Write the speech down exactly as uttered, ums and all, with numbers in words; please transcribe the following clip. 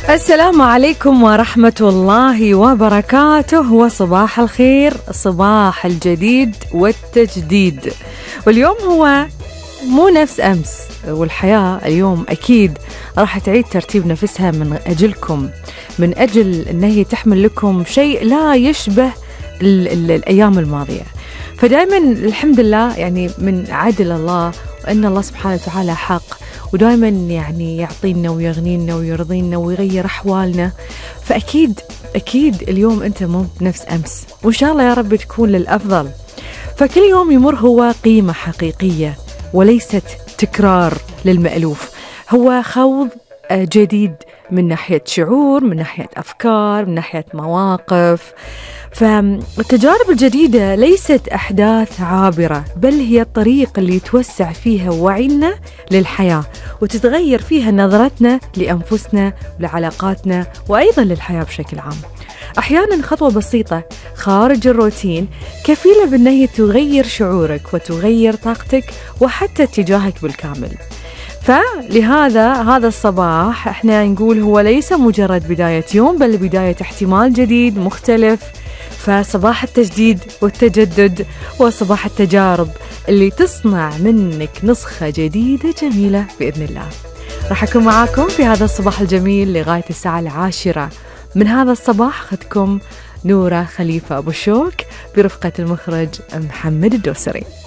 السلام عليكم ورحمة الله وبركاته، وصباح الخير، صباح الجديد والتجديد. واليوم هو مو نفس أمس، والحياة اليوم أكيد راح تعيد ترتيب نفسها من أجلكم، من أجل أن هي تحمل لكم شيء لا يشبه ال ال الأيام الماضية. فدائما الحمد لله يعني من عدل الله، وأن الله سبحانه وتعالى حق، ودائما يعني يعطينا ويغنينا ويرضينا ويغير أحوالنا. فأكيد أكيد اليوم أنت مو بنفس أمس، وإن شاء الله يا رب تكون للأفضل. فكل يوم يمر هو قيمة حقيقية وليست تكرار للمألوف، هو خوض جديد من ناحية شعور، من ناحية أفكار، من ناحية مواقف. فالتجارب الجديدة ليست أحداث عابرة، بل هي الطريق اللي يتوسع فيها وعينا للحياة، وتتغير فيها نظرتنا لأنفسنا ولعلاقاتنا وأيضا للحياة بشكل عام. أحيانا خطوة بسيطة خارج الروتين كفيلة بأن هي تغير شعورك وتغير طاقتك وحتى اتجاهك بالكامل. فلهذا هذا الصباح احنا نقول هو ليس مجرد بداية يوم، بل بداية احتمال جديد مختلف. فصباح التجديد والتجدد وصباح التجارب اللي تصنع منك نسخة جديدة جميلة بإذن الله. راح أكون معاكم في هذا الصباح الجميل لغاية الساعة العاشرة من هذا الصباح. أخذكم نورة خليفة أبو شوك برفقة المخرج محمد الدوسري.